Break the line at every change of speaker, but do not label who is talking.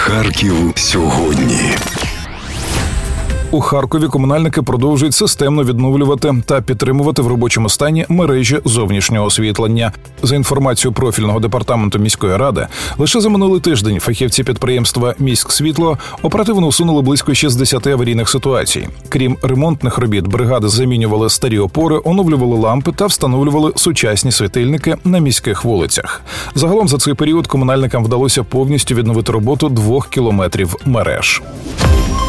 Харків сьогодні.
У Харкові комунальники продовжують системно відновлювати та підтримувати в робочому стані мережі зовнішнього освітлення. За інформацією профільного департаменту міської ради, лише за минулий тиждень фахівці підприємства «Міськсвітло» оперативно усунули близько 60 аварійних ситуацій. Крім ремонтних робіт, бригади замінювали старі опори, оновлювали лампи та встановлювали сучасні світильники на міських вулицях. Загалом за цей період комунальникам вдалося повністю відновити роботу 2 кілометрів мереж.